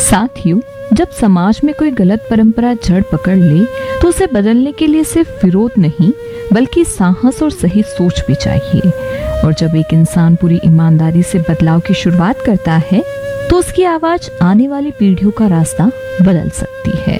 साथियों, जब समाज में कोई गलत परंपरा जड़ पकड़ ले तो उसे बदलने के लिए सिर्फ विरोध नहीं बल्कि साहस और सही सोच भी चाहिए। और जब एक इंसान पूरी ईमानदारी से बदलाव की शुरुआत करता है तो उसकी आवाज आने वाली पीढ़ियों का रास्ता बदल सकती है।